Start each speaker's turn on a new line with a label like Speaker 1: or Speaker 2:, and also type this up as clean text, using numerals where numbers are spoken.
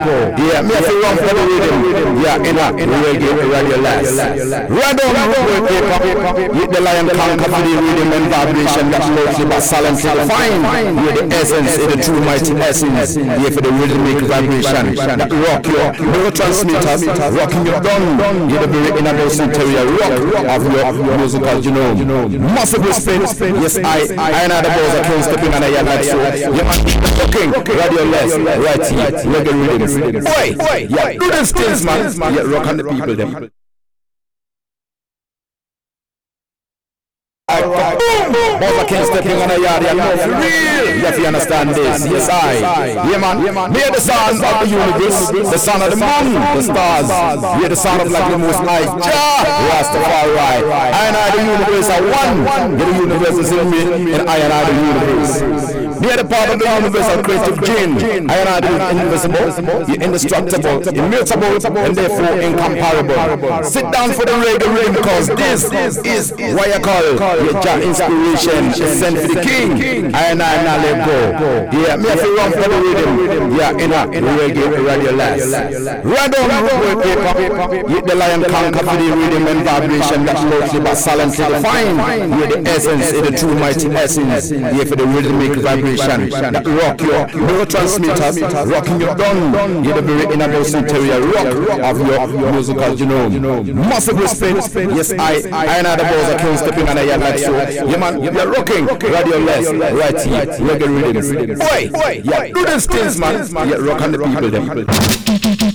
Speaker 1: Yeah, me have to run for the rhythm. Yeah, in a reggae radio last. Run down the road paper. Hit the lion conquer for the rhythm and vibration that flows you but silently fine. You're the essence, the true mighty essence. Yeah, for the rhythmic vibration that rock your neurotransmitters, rocking your gun. You're the very inner interior rock of your musical genome. Massive respect. Yes, I know the boys are can't step in and I am like so. You must be looking radio less right here. Reggae rhythm. Oi, yeah, do them things, man. Yeah, rock on the people, them. Both can't step in on a yard, yeah, no, for real. You have to understand this. Yes, yeah, man. Hear the sound of the universe, the sound of the moon, the stars. Hear the sound of like the most high Jah, Rastafari. I and I, the universe are one. The universe is in me, and I and I, the universe. Hear the part of the universe of creative gene. I and I, the invisible, the indestructible, immutable, and therefore incomparable. Sit down for the reggae rhythm, because this is what you call your Jah inspiration. Sent for the king. I and I now let go. Yeah, me have to run for the rhythm. Yeah, in a reggae radio last. Run down the road paper. Hit the lion conquer for the rhythm and vibration that flows you but silently fine. Yeah, the essence, the true mighty essence. Yeah, for the rhythmic vibration that rock your neurotransmitters, rocking your gun. Yeah, the very inner interior rock of your musical genome. Massive respect. Yes, I know the boys are can't step in and I am like so. Yeah, man, you're rocking radio less right here. Reggae rhythm. Oi, yeah, do them things, man. Yeah, rock on the people, them.